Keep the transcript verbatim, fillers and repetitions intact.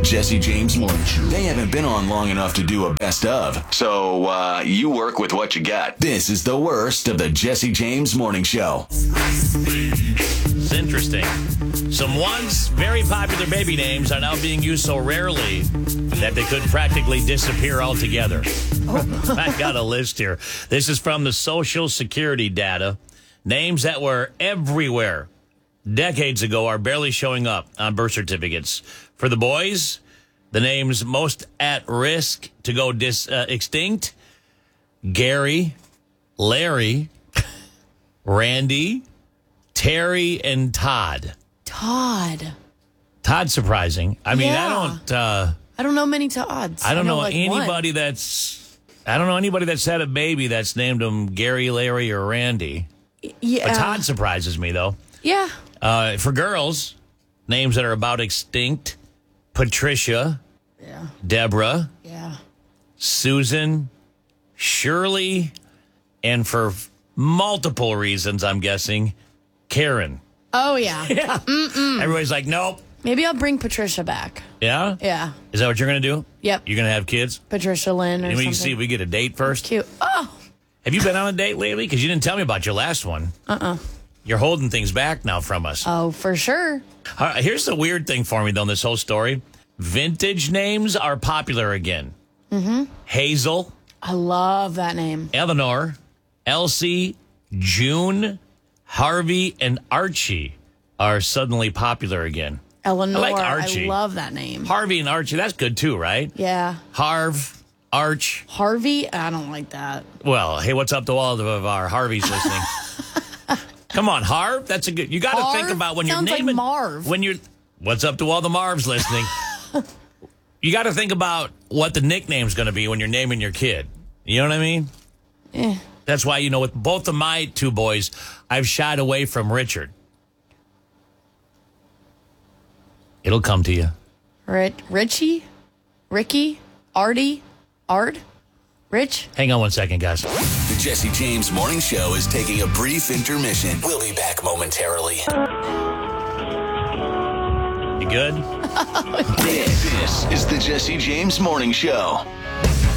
Jesse James Morning Show. They haven't been on long enough to do a best of. So, uh, you work with what you got. This is the worst of the Jesse James Morning Show. It's interesting. Some once very popular baby names are now being used so rarely that they could practically disappear altogether. Oh. I got a list here. This is from the Social Security data. Names that were everywhere decades ago are barely showing up on birth certificates. For the boys, the names most at risk to go dis, uh, extinct: Gary, Larry, Randy, Terry, and Todd. Todd. Todd's surprising. I mean, Yeah. I don't... Uh, I don't know many Todds. I don't I know, know, like, anybody that's... I don't know anybody that's had a baby that's named them Gary, Larry, or Randy. Yeah. But Todd surprises me, though. Yeah. Uh, for girls, names that are about extinct: Patricia, Yeah. Deborah, Yeah. Susan, Shirley, and for f- multiple reasons, I'm guessing, Karen. Oh, yeah. Yeah. Everybody's like, nope. Maybe I'll bring Patricia back. Yeah? Yeah. Is that what you're going to do? Yep. You're going to have kids? Patricia Lynn or And we something. can see if we get a date first. Cute. Oh. Have you been on a date lately? Because you didn't tell me about your last one. Uh-uh. You're holding things back now from us. Oh, for sure. All right, here's the weird thing for me, though, in this whole story. Vintage names are popular again. Mm-hmm. Hazel, I love that name. Eleanor, Elsie, June, Harvey, and Archie are suddenly popular again. Eleanor. I like Archie. I love that name. Harvey and Archie, that's good too, right? Yeah. Harv, Arch. Harvey? I don't like that. Well, hey, what's up to all of our Harveys listening? Come on, Harv. That's a good. You got to Harv? think about when you're Sounds like naming Marv. When you're. What's up to all the Marvs listening? You got to think about what the nickname's going to be when you're naming your kid. You know what I mean? Eh. That's why, you know, with both of my two boys, I've shied away from Richard. It'll come to you. Rich, Richie? Ricky? Artie? Art? Rich? Hang on one second, guys. The Jesse James Morning Show is taking a brief intermission. We'll be back momentarily. You good? This, this is the Jesse James Morning Show.